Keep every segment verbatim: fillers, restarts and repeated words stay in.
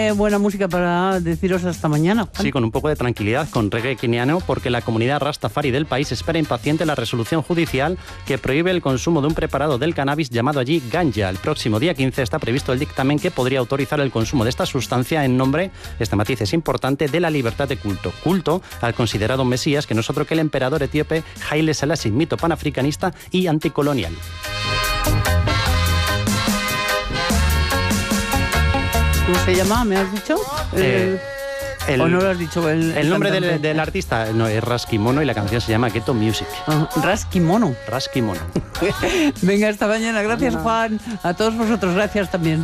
Eh, buena música para deciros hasta mañana. Sí, con un poco de tranquilidad, con reggae keniano, porque la comunidad rastafari del país espera impaciente la resolución judicial que prohíbe el consumo de un preparado del cannabis llamado allí ganja. El próximo día quince está previsto el dictamen que podría autorizar el consumo de esta sustancia en nombre, este matiz es importante, de la libertad de culto. Culto al considerado mesías, que no es otro que el emperador etíope Haile Selassie, mito panafricanista y anticolonial. ¿Cómo se llama? ¿Me has dicho? Eh, Eh, el, ¿O no lo has dicho? El, el nombre cantante. del, del artista no, es Raskimono y la canción se llama Ghetto Music. Ah, Raskimono. Raskimono. Venga, hasta mañana. Gracias, Hola. Juan. A todos vosotros, gracias también.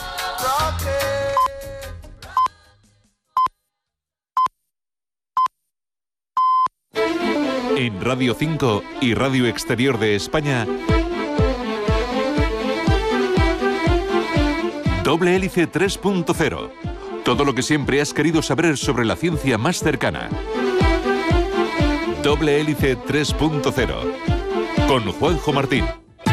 En Radio cinco y Radio Exterior de España, Doble Hélice tres punto cero. Todo lo que siempre has querido saber sobre la ciencia más cercana. Doble Hélice tres punto cero. Con Juanjo Martín.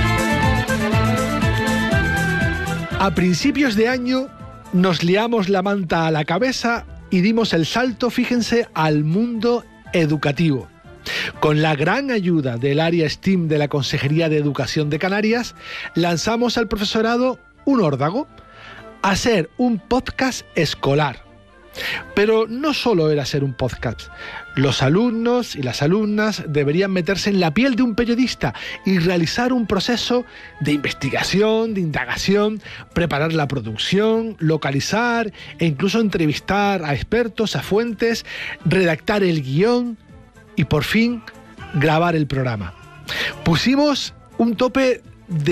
A principios de año nos liamos la manta a la cabeza y dimos el salto, fíjense, al mundo educativo. Con la gran ayuda del área STEAM de la Consejería de Educación de Canarias, lanzamos al profesorado un órdago: hacer un podcast escolar. Pero no solo era hacer un podcast. Los alumnos y las alumnas deberían meterse en la piel de un periodista y realizar un proceso de investigación, de indagación, preparar la producción, localizar e incluso entrevistar a expertos, a fuentes, redactar el guión y por fin grabar el programa. Pusimos un tope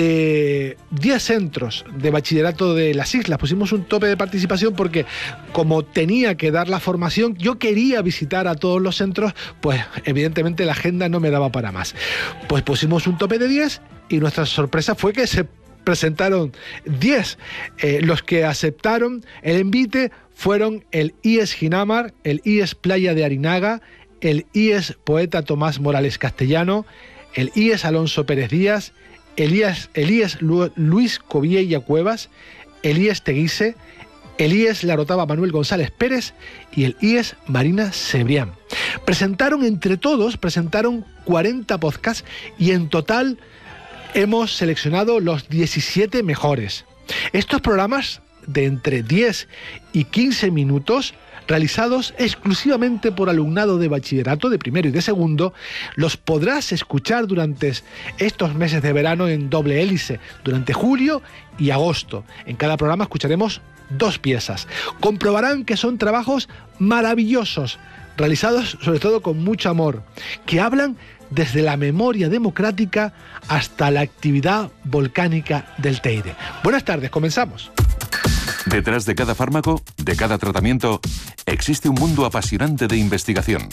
de diez centros de bachillerato de las islas. Pusimos un tope de participación porque, como tenía que dar la formación, yo quería visitar a todos los centros, pues evidentemente la agenda no me daba para más. Pues pusimos un tope de diez y nuestra sorpresa fue que se presentaron diez. Eh, los que aceptaron el envite fueron el I E S Ginamar, el I E S Playa de Arinaga, el I E S Poeta Tomás Morales Castellano, el I E S Alonso Pérez Díaz, el I E S, el I E S Lu, Luis Coviella Cuevas, el I E S Teguise, el I E S Larotava Manuel González Pérez y el I E S Marina Cebrián. Presentaron entre todos, presentaron cuarenta podcasts y en total hemos seleccionado los diecisiete mejores. Estos programas de entre diez y quince minutos, realizados exclusivamente por alumnado de bachillerato de primero y de segundo, los podrás escuchar durante estos meses de verano en Doble Hélice, durante julio y agosto. En cada programa escucharemos dos piezas. Comprobarán que son trabajos maravillosos, realizados sobre todo con mucho amor, que hablan desde la memoria democrática hasta la actividad volcánica del Teide. Buenas tardes, comenzamos. Detrás de cada fármaco, de cada tratamiento, existe un mundo apasionante de investigación.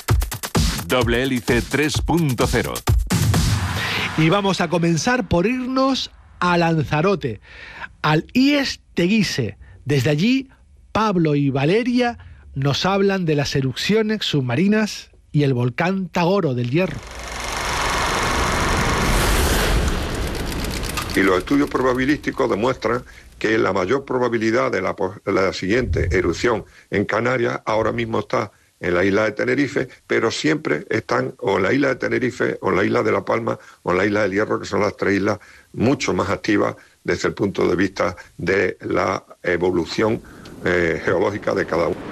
Doble Hélice tres punto cero. Y vamos a comenzar por irnos a Lanzarote, al I E S Teguise. Desde allí, Pablo y Valeria nos hablan de las erupciones submarinas y el volcán Tagoro del Hierro. Y los estudios probabilísticos demuestran que la mayor probabilidad de la, la siguiente erupción en Canarias ahora mismo está en la isla de Tenerife, pero siempre están o en la isla de Tenerife, o en la isla de La Palma, o en la isla del Hierro, que son las tres islas mucho más activas desde el punto de vista de la evolución eh, geológica de cada uno.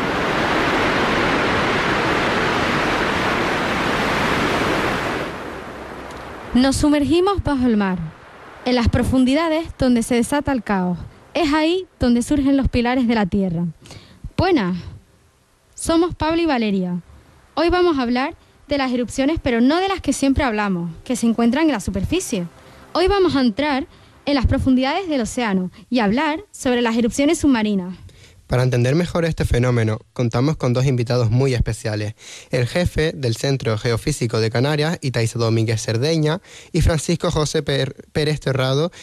Nos sumergimos bajo el mar, en las profundidades donde se desata el caos. Es ahí donde surgen los pilares de la Tierra. Buenas, somos Pablo y Valeria. Hoy vamos a hablar de las erupciones, pero no de las que siempre hablamos, que se encuentran en la superficie. Hoy vamos a entrar en las profundidades del océano y hablar sobre las erupciones submarinas. Para entender mejor este fenómeno, contamos con dos invitados muy especiales: el jefe del Centro Geofísico de Canarias, Itaiza Domínguez Cerdeña, y Francisco José Pérez Terrado,